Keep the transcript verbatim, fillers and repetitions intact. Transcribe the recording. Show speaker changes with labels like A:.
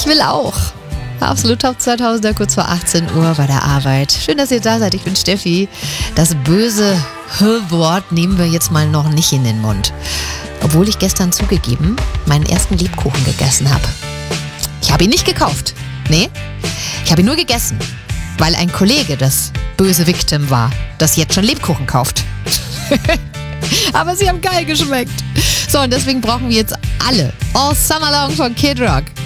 A: will auch. Absolut Top zweitausender, kurz vor achtzehn Uhr bei der Arbeit. Schön, dass ihr da seid. Ich bin Steffi. Das böse H-Wort nehmen wir jetzt mal noch nicht in den Mund. Obwohl ich gestern zugegeben meinen ersten Lebkuchen gegessen habe. Ich habe ihn nicht gekauft. Nee, ich habe ihn nur gegessen, weil ein Kollege das böse Victim war, das jetzt schon Lebkuchen kauft. Aber sie haben geil geschmeckt. So, und deswegen brauchen wir jetzt alle All Summer Long von Kid Rock.